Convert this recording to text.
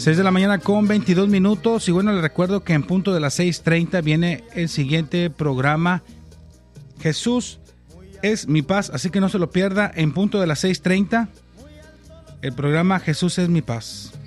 6 de la mañana con 22 minutos. Y bueno, les recuerdo que en punto de las 6:30 viene el siguiente programa, Jesús es mi paz. Así que no se lo pierda, en punto de las 6:30, el programa Jesús es mi paz.